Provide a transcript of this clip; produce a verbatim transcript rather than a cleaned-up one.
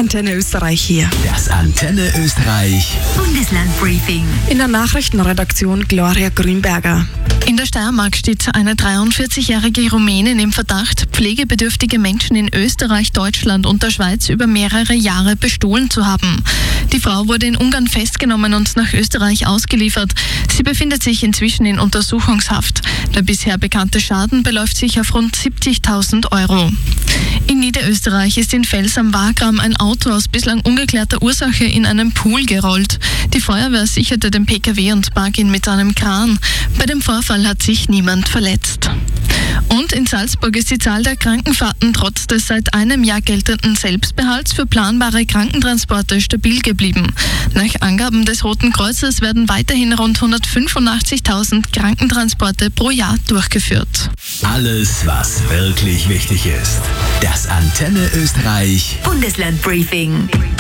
Antenne Österreich hier. Das Antenne Österreich Bundeslandbriefing. In der Nachrichtenredaktion Gloria Grünberger. In der Steiermark steht eine dreiundvierzigjährige Rumänin im Verdacht, pflegebedürftige Menschen in Österreich, Deutschland und der Schweiz über mehrere Jahre bestohlen zu haben. Die Frau wurde in Ungarn festgenommen und nach Österreich ausgeliefert. Sie befindet sich inzwischen in Untersuchungshaft. Der bisher bekannte Schaden beläuft sich auf rund siebzigtausend Euro. In Niederösterreich ist in Fels am Wagram ein Auto aus bislang ungeklärter Ursache in einen Pool gerollt. Die Feuerwehr sicherte den P K W und barg ihn mit einem Kran. Bei dem Vorfall hat sich niemand verletzt. Und in Salzburg ist die Zahl der Krankenfahrten trotz des seit einem Jahr geltenden Selbstbehalts für planbare Krankentransporte stabil geblieben. Nach Angaben des Roten Kreuzes werden weiterhin rund hundertfünfundachtzigtausend Krankentransporte pro Jahr durchgeführt. Alles, was wirklich wichtig ist. Das Antenne Österreich Bundeslandbriefing.